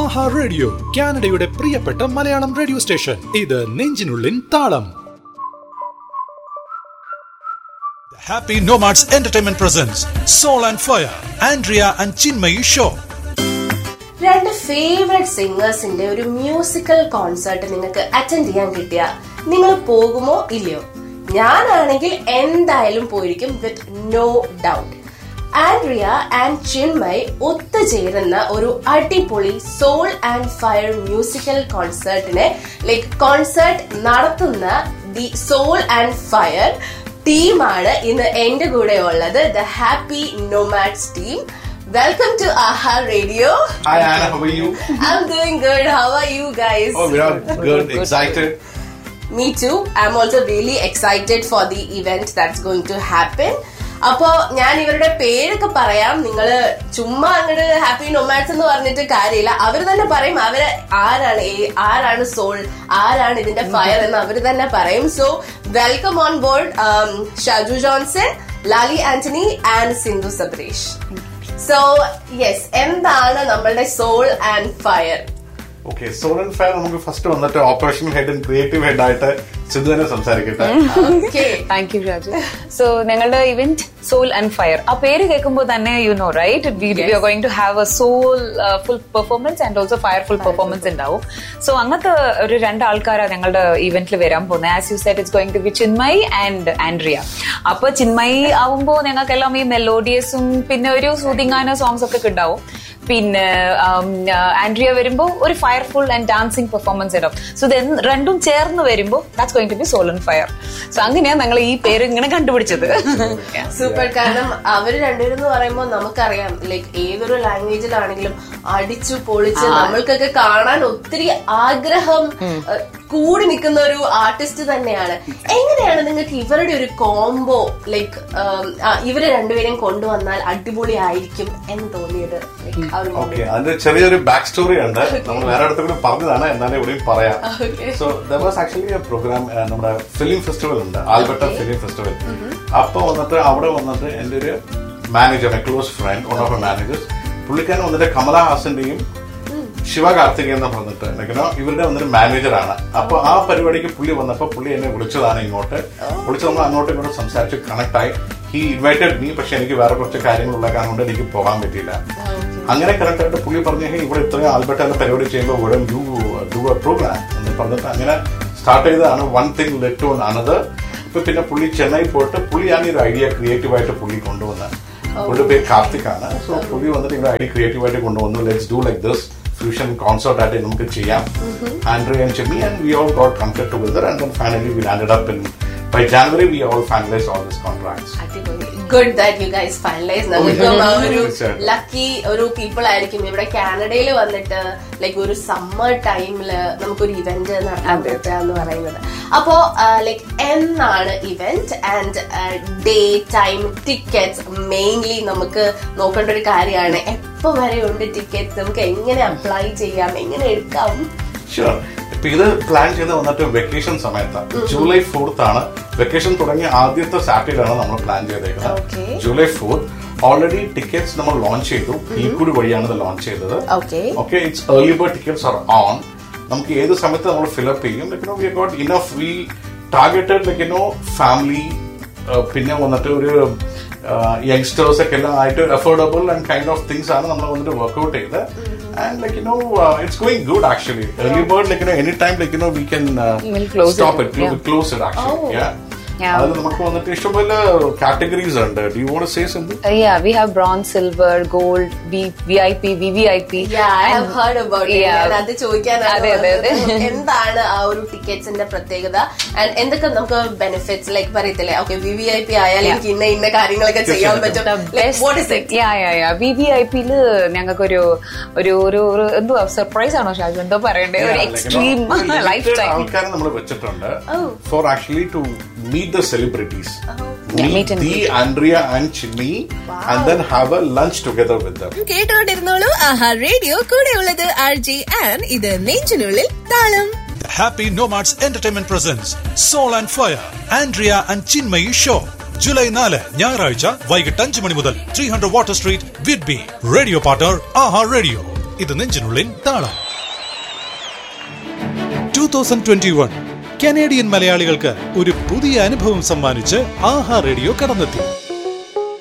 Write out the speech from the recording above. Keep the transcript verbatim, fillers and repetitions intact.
ആഹാ radio, കാനഡയുടെ പ്രിയപ്പെട്ട Malayalam radio station. ഇത് നെഞ്ചിനുള്ളിൻ താളം. Happy Nomads Entertainment presents Soul and Fire, Andrea and Chinmayi show. രണ്ട് ഫേവറേറ്റ് സിംഗേഴ്സിന്റെ ഒരു മ്യൂസിക്കൽ കോൺസേർട്ട് നിങ്ങൾക്ക് അറ്റൻഡ് ചെയ്യാൻ കിട്ടിയ നിങ്ങൾ പോകുമോ ഇല്ലയോ? ഞാനാണെങ്കിൽ എന്തായാലും പോയിരിക്കും, with no doubt. Andrea and Chinmay ഒത്തുചേരുന്ന ഒരു അടിപൊളി soul and fire musical കോൺസേർട്ടിനെ like concert നടത്തുന്ന ദി സോൾ ആൻഡ് ഫയർ ടീമാണ് ഇന്ന് എന്റെ കൂടെ ഉള്ളത്, the happy nomads team. Welcome to Aha Radio. Hi Anna, how are you? I'm doing good. How are you guys? Oh, we are good, excited. Me too. I'm also really excited for the event that's going to happen. അപ്പോ ഞാൻ ഇവരുടെ പേരൊക്കെ പറയാം. നിങ്ങള് ചുമ്മാ അങ്ങോട്ട് happy nomads എന്ന് പറഞ്ഞിട്ട് കാര്യമില്ല. അവര് തന്നെ പറയും അവര് ആരാണ് ആരാണ് സോൾ, ആരാണ് ഇതിന്റെ ഫയർ എന്ന് അവര് തന്നെ പറയും. So welcome on board Shaju Johnson, Lali Antony and Sindhu സബ്രീഷ്. So yes, എന്താണ് നമ്മളുടെ soul and fire? Okay, soul and fire നമുക്ക് ഫസ്റ്റ് വന്നിട്ട് operational head and creative head ആയിട്ട് സിന്ധു തന്നെ സംസാരിക്കട്ടെ. Thank you Raju. സോ ഞങ്ങളുടെ ഇവന്റ് സോൾ ആൻഡ് ഫയർ, ആ പേര് കേൾക്കുമ്പോൾ തന്നെ you know right, V are going to have A soul full performance and also fire full performance ഉണ്ടാവും. സോ അങ്ങനത്തെ ഒരു രണ്ട് ആൾക്കാരാണ് ഞങ്ങളുടെ ഇവന്റിൽ വരാൻ പോകുന്നത്. As you said, it's going to B Chinmay and Andrea. അപ്പൊ ചിന്മയ് ആവുമ്പോൾ ഞങ്ങൾക്കെല്ലാം ഈ മെലോഡിയസും പിന്നെ ഒരു സൂതിങ്ങാന സോങ്സ് ഒക്കെ ഉണ്ടാവും. പിന്നെ ആൻഡ്രിയ വരുമ്പോ ഒരു ഫയർഫുൾ ആൻഡ് ഡാൻസിങ് പെർഫോമൻസ് ഇടും. സോ ഇത് രണ്ടും ചേർന്ന് വരുമ്പോ that's going to B soul and fire. So അങ്ങനെയാണ് ഞങ്ങൾ ഈ പേര് ഇങ്ങനെ കണ്ടുപിടിച്ചത്. സൂപ്പർ. കാരണം അവര് രണ്ടുപേരും എന്ന് പറയുമ്പോൾ നമുക്കറിയാം, ലൈക്ക് ഏതൊരു ലാംഗ്വേജിലാണെങ്കിലും അടിച്ചു പൊളിച്ച് നമ്മൾക്കൊക്കെ കാണാൻ ഒത്തിരി ആഗ്രഹം കൂടി നിൽക്കുന്ന ഒരു ആർട്ടിസ്റ്റ് തന്നെയാണ്. എങ്ങനെയാണ് നിങ്ങൾക്ക് ഇവരുടെ ഒരു കോംബോ ലൈക്ക് ഇവരെ രണ്ടുപേരെയും കൊണ്ടുവന്നാൽ അടിപൊളി ആയിരിക്കും എന്ന് തോന്നിയത്? ഓക്കെ, അതിന്റെ ചെറിയൊരു ബാക്ക് സ്റ്റോറി ഉണ്ട്. നമ്മൾ വേറെ അടുത്ത് പറഞ്ഞതാണ്, എന്നാലും ഇവിടെയും പറയാം. So there was actually A programme, നമ്മുടെ ഫിലിം ഫെസ്റ്റിവൽ ഉണ്ട്, ആൽബർട്ട ഫിലിം ഫെസ്റ്റിവൽ. അപ്പൊ വന്നിട്ട് അവിടെ വന്നിട്ട് എന്റെ ഒരു manager, my close friend, one of A managers, പുള്ളിക്കാരൻ വന്നിട്ട് കമലഹാസന്റെയും ശിവ കാർത്തിക് എന്ന് പറഞ്ഞിട്ട് എനിക്കോ ഇവരുടെ വന്നൊരു മാനേജറാണ്. അപ്പൊ ആ പരിപാടിക്ക് പുള്ളി വന്നപ്പോ പുള്ളി എന്നെ വിളിച്ചതാണ് ഇങ്ങോട്ട്. വിളിച്ച് നമ്മൾ അങ്ങോട്ടും ഇങ്ങോട്ട് സംസാരിച്ച് കണക്ട് ആയി. ഹി ഇൻവൈറ്റഡ് മീ, പക്ഷെ എനിക്ക് വേറെ കുറച്ച് കാര്യങ്ങളുള്ള കാരണം കൊണ്ട് എനിക്ക് പോകാൻ പറ്റിയില്ല. അങ്ങനെ കറക്റ്റ് ആയിട്ട് പുള്ളി പറഞ്ഞു, ഇവിടെ ഇത്രയും ആൽബർട്ട പരിപാടി ചെയ്യുമ്പോൾ ഇവിടെ യു ഡു എ പ്രോഗ്രാം എന്ന് പറഞ്ഞിട്ട് അങ്ങനെ സ്റ്റാർട്ട് ചെയ്തതാണ്. One thing let to another. ഇപ്പൊ പിന്നെ പുള്ളി ചെന്നൈ പോയിട്ട് പുള്ളിയാണ് ഈ ഒരു ഐഡിയ ക്രിയേറ്റീവായിട്ട് പുള്ളി കൊണ്ടുവന്നത്. പുള്ളിയുടെ പേര് കാർത്തിക് ആണ്. സോ പുള്ളി വന്നിട്ട് ഇവിടെ ഐഡിയ ക്രിയേറ്റീവായിട്ട് കൊണ്ടുവന്നു. Let's do like this fusion concert ആയിട്ട് നമുക്ക് ചെയ്യാം. Andrea and Chinmay and we all got connected together and then finally we landed up in by January we all finalized all these contracts. Good that you guys finalized. നമുക്കും ഒരു lucky ഒരു people ആയിരിക്കും ഇവിടെ കാനഡയിൽ വന്നിട്ട് ലൈക്ക് ഒരു summer ടൈമില് നമുക്കൊരു ഇവന്റ് നടത്താൻ പറ്റുക എന്ന് പറയുന്നത്. അപ്പോ ലൈക്ക് എന്നാണ് event and day time, tickets mainly നമുക്ക് നോക്കേണ്ട ഒരു കാര്യമാണ്. എപ്പോ വരെ ഉണ്ട് ടിക്കറ്റ്സ്, നമുക്ക് എങ്ങനെ അപ്ലൈ ചെയ്യാം, എങ്ങനെ എടുക്കാം? ഷുവർ. ഇപ്പൊ ഇത് പ്ലാൻ ചെയ്ത് വന്നിട്ട് വെക്കേഷൻ സമയത്താണ്. ജൂലൈ ഫോർത്ത് ആണ് വെക്കേഷൻ തുടങ്ങിയ ആദ്യത്തെ സാറ്റർഡേ ആണ് നമ്മൾ പ്ലാൻ ചെയ്തേക്കുന്നത്. ജൂലൈ ഫോർത്ത് ഓൾറെഡി ടിക്കറ്റ്സ് നമ്മൾ ലോഞ്ച് ചെയ്തു. ഈ കൂടി വഴിയാണ് ഇത് ലോഞ്ച് ചെയ്തത്. Okay, it's early bird tickets R on. നമുക്ക് ഏത് സമയത്ത് നമ്മൾ ഫിലപ്പ് ചെയ്യും. Like no we got enough, V targeted like no family, പിന്നെ വന്നിട്ട് ഒരു യങ്സ്റ്റേഴ്സ് ഒക്കെ എല്ലാം ആയിട്ട് affordable and kind of things ആണ് നമ്മൾ വന്നിട്ട് വർക്ക്ഔട്ട് ചെയ്ത്. And like you know, uh, it's going good actually. Early bird, like you know, anytime like you know, we can uh, we'll stop it, it. yeah. We'll close it actually. Oh. Yeah. Yeah. നമുക്ക് വന്നിട്ട് ഇഷ്ടംപോലെ categories ഉണ്ട്. Do you want to say something? Uh, yeah, we have bronze, silver, gold, V I P, V V I P. Yeah, I have heard about it. ഞാൻ അത് ചോദിക്കാനാണ്. എന്താണ് ആ ഒരു ടിക്കറ്റ്സിന്റെ പ്രത്യേകത ആൻഡ് എന്തൊക്കെ നമുക്ക് ബെനിഫിറ്റ്സ് ലൈക്ക് പറയത്തില്ലേ? Okay, V V I P ആയാൽ എനിക്ക് ഇന്ന ഇന്ന കാര്യങ്ങളൊക്കെ ചെയ്യാൻ പറ്റും. What is it? Yeah, yeah, yeah. V V I P ല് ഞങ്ങൾക്ക് ഒരു ഒരു ഒരു എന്തുവാ സർപ്രൈസ് ആണോ ഷാജു, എന്തോ പറയണ്ടേ, ഒരു എക്സ്ട്രീം ലൈഫ് ടൈം ആൾക്കാരെ നമ്മൾ വെച്ചിട്ടുണ്ട് four actually to meet the celebrities. Oh. Yeah, meet, meet the Andrea and Chinmayi, wow. and then have a lunch together with them. കേട്ടോണ്ടിരുന്നോളൂ Aaha radio, കൂടെ ഉള്ളത് ആർ ജെ ആൻ. ഇത് നെഞ്ചിനുള്ളിൽ താളം. Happy Nomads Entertainment presents Soul and Fire, Andrea and Chinmayi show. July നാല് ഞായറാഴ്ച വൈകിട്ട് അഞ്ച് മണി മുതൽ three hundred water street, Whidbey. Radio partner ആഹാ റേഡിയോ. ഇത് നെഞ്ചിനുള്ളിൽ താളം. Two thousand twenty one Canadian മലയാളികൾക്ക് ഒരു പുതിയ അനുഭവം സമ്മാനിച്ച് ആഹാ റേഡിയോ കടന്നെത്തി.